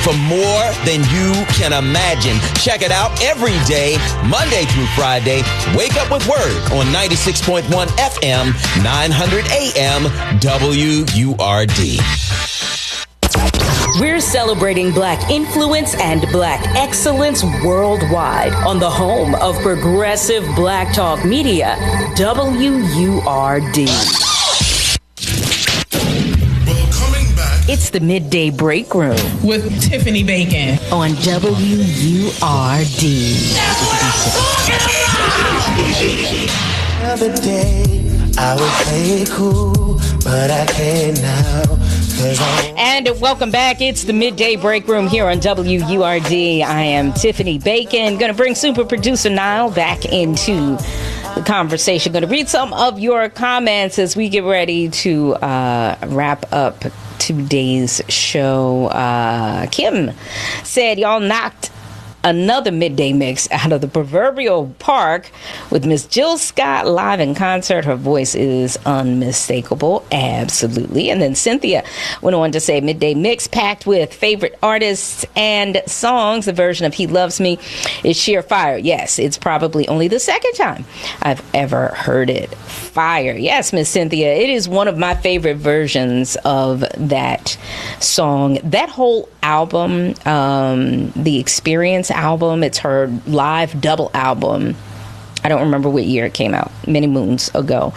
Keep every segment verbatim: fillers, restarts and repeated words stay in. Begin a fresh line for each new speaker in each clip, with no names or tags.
for more than you can imagine. Check it out every day, Monday through Friday. Wake up with Word on ninety-six point one F M, nine hundred A M, W U R D.
We're celebrating Black influence and Black excellence worldwide on the home of progressive Black talk media, W U R D. It's the Midday Break Room
with Tiffany Bacon
on W U R D.
The other day, I would play it cool, but I can't now.
And welcome back. It's the Midday Break Room here on W U R D. I am Tiffany Bacon. Going to bring super producer Niall back into the conversation. Going to read some of your comments as we get ready to uh, wrap up today's show. Uh, Kim said, y'all knocked another midday mix out of the proverbial park with Miss Jill Scott live in concert. Her voice is unmistakable. Absolutely. And then Cynthia went on to say, midday mix packed with favorite artists and songs. The version of He Loves Me is sheer fire. Yes, it's probably only the second time I've ever heard it. Fire. Yes, Miss Cynthia, it is one of my favorite versions of that song. That whole album, um, the Experience album, it's her live double album. I don't remember what year it came out, many moons ago.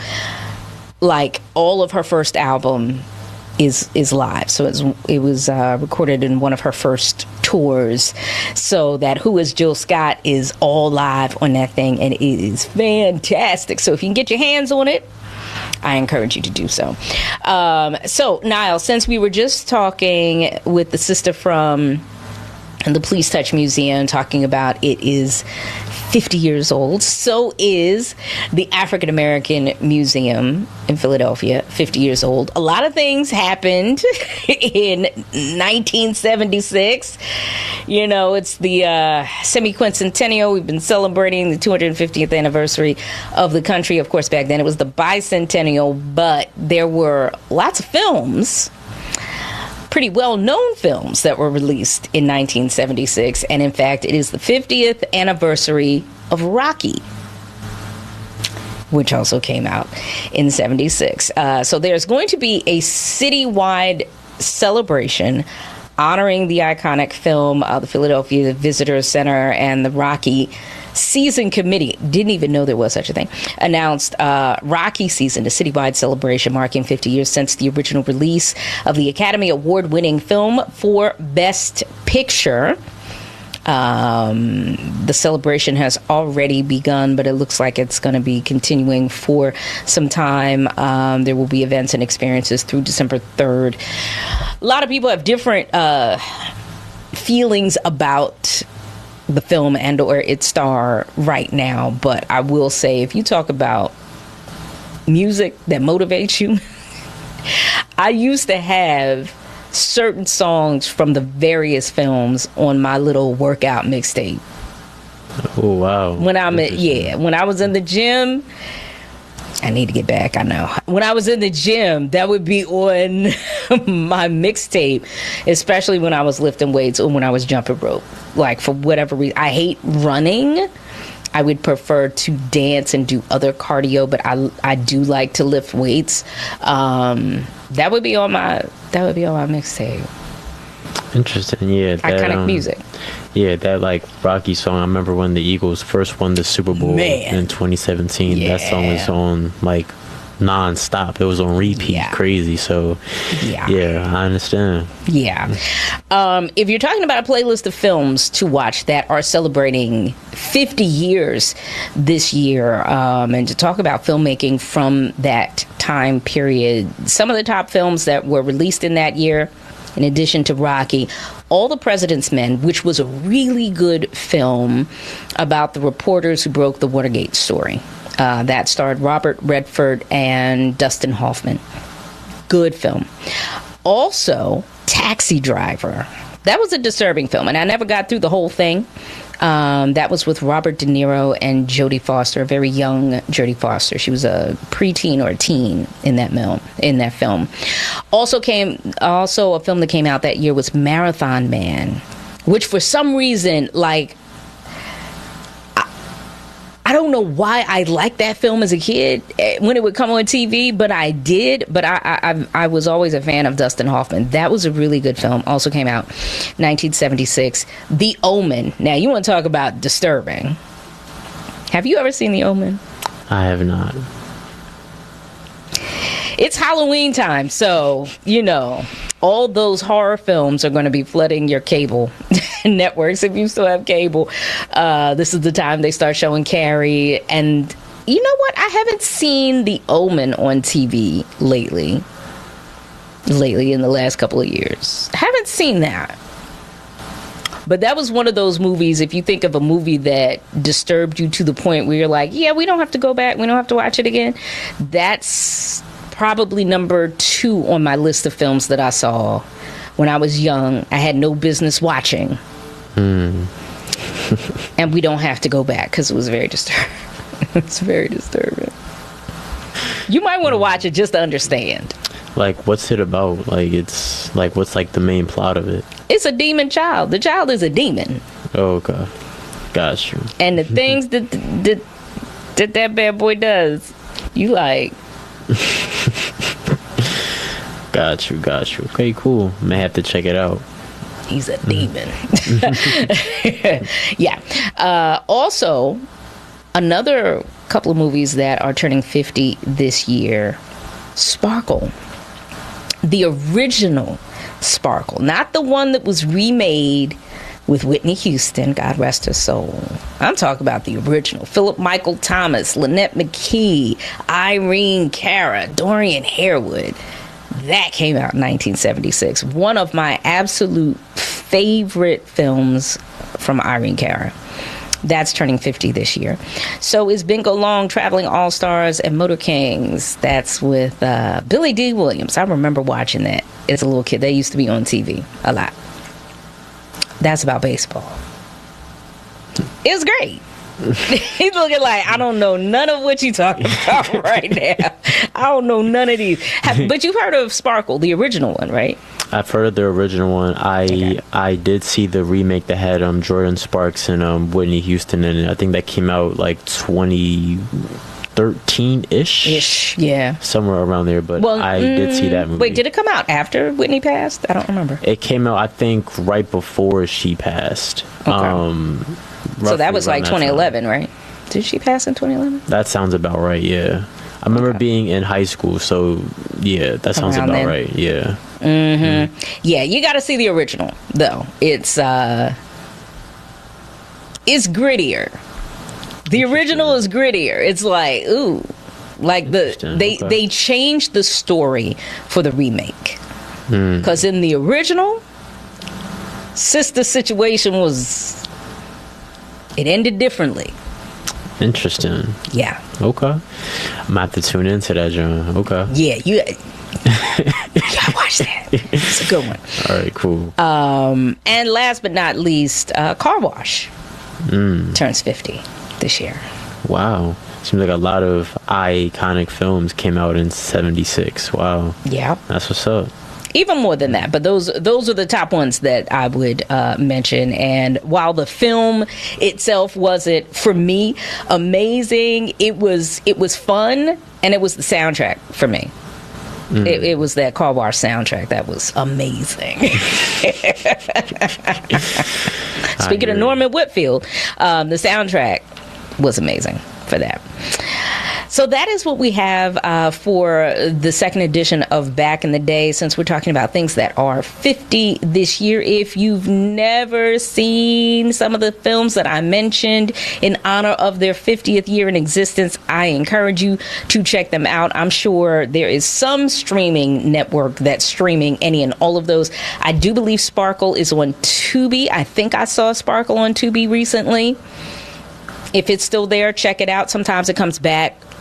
Like, all of her first album is is live. So it's, it was uh, recorded in one of her first tours. So that Who is Jill Scott is all live on that thing, and it is fantastic. So if you can get your hands on it, I encourage you to do so. Um, so, Niall, since we were just talking with the sister from the Please Touch Museum, talking about it is fifty years old, so is the African American Museum in Philadelphia, fifty years old. A lot of things happened in nineteen seventy-six. You know, it's the uh, semi-quincentennial. We've been celebrating the two hundred fiftieth anniversary of the country. Of course, back then it was the bicentennial, but there were lots of films, pretty well-known films, that were released in nineteen seventy-six. And in fact, it is the fiftieth anniversary of Rocky, which also came out in seventy-six. Uh, so there's going to be a citywide celebration honoring the iconic film. Uh, the Philadelphia Visitor Center and the Rocky Season Committee, didn't even know there was such a thing, announced uh, Rocky Season, a citywide celebration marking fifty years since the original release of the Academy Award-winning film for Best Picture. Um, the celebration has already begun, but it looks like it's going to be continuing for some time. Um, there will be events and experiences through December third. A lot of people have different uh, feelings about the film and or its star right now, but I will say, if you talk about music that motivates you, I used to have certain songs from the various films on my little workout mixtape.
Oh wow.
When I'm at, yeah, when I was in the gym, I need to get back, I know. When I was in the gym, that would be on my mixtape, especially when I was lifting weights or when I was jumping rope. Like, for whatever reason, I hate running. I would prefer to dance and do other cardio, but I I do like to lift weights. Um, that would be on my that would be on my mixtape.
Interesting, yeah. That,
Iconic
um,
music.
Yeah, that like Rocky song. I remember when the Eagles first won the Super Bowl
Man.
in twenty seventeen.
Yeah.
That song was on like non-stop. It was on repeat.
Yeah.
Crazy. So
Yeah.
yeah, I understand.
Yeah. Um, if you're talking about a playlist of films to watch that are celebrating fifty years this year, um, and to talk about filmmaking from that time period, some of the top films that were released in that year, in addition to Rocky, All the President's Men, which was a really good film about the reporters who broke the Watergate story. Uh, that starred Robert Redford and Dustin Hoffman. Good film. Also, Taxi Driver. That was a disturbing film, and I never got through the whole thing. Um, that was with Robert De Niro and Jodie Foster, a very young Jodie Foster. She was a preteen or a teen in that film. In that film, also came also a film that came out that year was Marathon Man, which for some reason, like, I don't know why I liked that film as a kid when it would come on T V, but I did. But I, I, I was always a fan of Dustin Hoffman. That was a really good film. Also came out nineteen seventy-six. The Omen. Now, you want to talk about disturbing. Have you ever seen The Omen?
I have not.
It's Halloween time, so, you know, all those horror films are going to be flooding your cable networks if you still have cable. Uh, this is the time they start showing Carrie. And you know what? I haven't seen The Omen on T V lately. Lately, in the last couple of years. Haven't seen that. But that was one of those movies, if you think of a movie that disturbed you to the point where you're like, yeah, we don't have to go back. We don't have to watch it again. That's probably number two on my list of films that I saw when I was young. I had no business watching. Mm. And we don't have to go back because it was very disturbing. It's very disturbing. You might want to watch it just to understand.
Like, what's it about? Like, it's like, what's like the main plot of it?
It's a demon child. The child is a demon. Oh,
okay. Got you.
And the things that, that that that bad boy does, you like.
Got you, got you. Okay, cool. May have to check it out.
He's a demon. Yeah. Uh, also, another couple of movies that are turning fifty this year. Sparkle. The original Sparkle. Not the one that was remade with Whitney Houston, God rest her soul. I'm talking about the original. Philip Michael Thomas, Lynette McKee, Irene Cara, Dorian Harewood. That came out in nineteen seventy-six. One of my absolute favorite films from Irene Cara. That's turning fifty this year. So is Bingo Long, Traveling All-Stars, and Motor Kings. That's with uh, Billy D. Williams. I remember watching that as a little kid. They used to be on T V a lot. That's about baseball. It was great. He's looking like, I don't know none of what you're talking about right now. I don't know none of these. Have, but you've heard of Sparkle, the original one, right?
I've heard of the original one. I okay. I did see the remake that had um Jordan Sparks and um Whitney Houston in it. I think that came out like twenty thirteen ish.
Ish, yeah.
Somewhere around there, but well, I mm, did see that movie.
Wait, did it come out after Whitney passed? I don't remember.
It came out, I think, right before she passed.
Okay. Um, so that was like twenty eleven,
time.
Right? Did she pass in twenty eleven?
That sounds about right, yeah. I remember okay. being in high school, so yeah, that sounds around about then. Right, yeah.
Mm-hmm. Mm. Yeah, you got to see the original, though. It's, uh, it's grittier. The original is grittier. It's like, ooh, like the they okay. they changed the story for the remake. Because mm. in the original, sister situation was, it ended differently.
Interesting.
Yeah.
Okay. I'm gonna have to tune into that, John. Okay.
Yeah, you. You gotta watch that. It's a good one.
All right, cool.
Um, and last but not least, uh, Car Wash mm. turns fifty this year.
Wow. Seems like a lot of iconic films came out in seventy-six. Wow.
Yeah.
That's what's up.
Even more than that, but those those are the top ones that I would uh, mention. And while the film itself wasn't, for me, amazing, it was it was fun, and it was the soundtrack for me. Mm. It, it was that Car Wash soundtrack that was amazing. Speaking of Norman Whitfield, um, the soundtrack was amazing for that. So that is what we have uh, for the second edition of Back in the Day, since we're talking about things that are fifty this year. If you've never seen some of the films that I mentioned in honor of their fiftieth year in existence, I encourage you to check them out. I'm sure there is some streaming network that's streaming any and all of those. I do believe Sparkle is on Tubi. I think I saw Sparkle on Tubi recently. If it's still there, check it out. Sometimes it comes back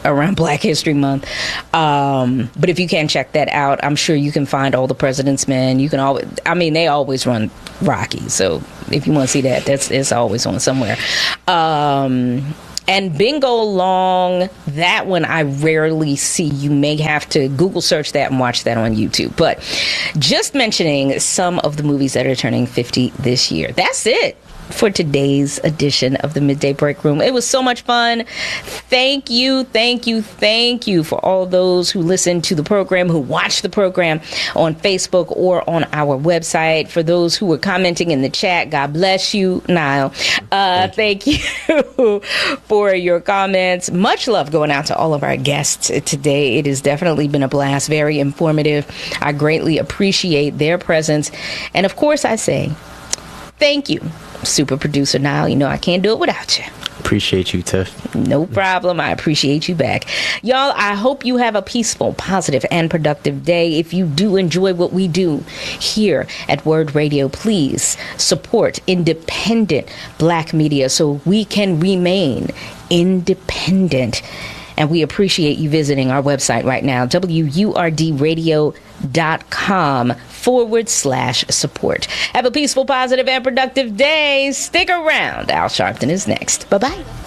around Black History Month. Um, but if you can check that out, I'm sure you can find all the President's Men. You can always, I mean, they always run Rocky. So if you want to see that, that's it's always on somewhere. Um, And Bingo Long, that one I rarely see. You may have to Google search that and watch that on YouTube. But just mentioning some of the movies that are turning fifty this year. That's it for today's edition of the Midday Break Room. It was so much fun. Thank you, thank you, thank you for all those who listen to the program, who watch the program on Facebook or on our website. For those who were commenting in the chat, God bless you, Niall. Uh, thank you, thank you for your comments. Much love going out to all of our guests today. It has definitely been a blast, very informative. I greatly appreciate their presence. And of course, I say thank you, super producer Niall. You know I can't do it without you.
Appreciate you, Tiff.
No problem. I appreciate you back. Y'all, I hope you have a peaceful, positive, and productive day. If you do enjoy what we do here at Word Radio, please support independent Black media so we can remain independent. And we appreciate you visiting our website right now, W U R D radio dot com forward slash support. Have a peaceful, positive, and productive day. Stick around. Al Sharpton is next. Bye-bye.